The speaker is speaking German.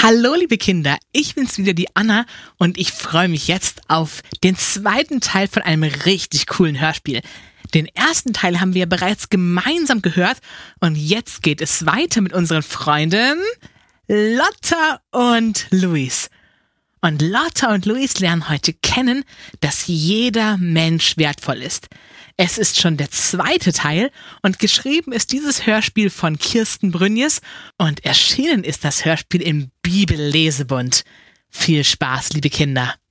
Hallo liebe Kinder, ich bin's wieder, die Anna, und ich freue mich jetzt auf den zweiten Teil von einem richtig coolen Hörspiel. Den ersten Teil haben wir bereits gemeinsam gehört und jetzt geht es weiter mit unseren Freunden Lotta und Luis. Und Lotta und Luis lernen heute kennen, dass jeder Mensch wertvoll ist. Es ist schon der zweite Teil und geschrieben ist dieses Hörspiel von Kirsten Brünjes und erschienen ist das Hörspiel im Bibellesebund. Viel Spaß, liebe Kinder!